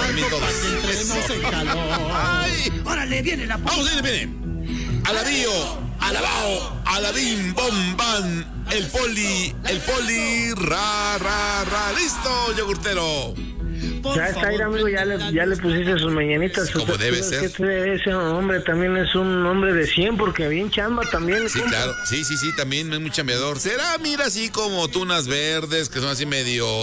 también todos. Ay. Órale, viene la Vamos, viene. Alabío, alabao, alabim, bom, bam. El poli, ra, ra, ra. Listo, yogurtero. Ya está, amigo, ya le pusiste sus mañanitas. Como debe ser. Ese hombre también es un hombre de 100 porque bien chamba también. Sí, claro. Sí, también es muy chambeador. Será, mira, así como tunas verdes, que son así medio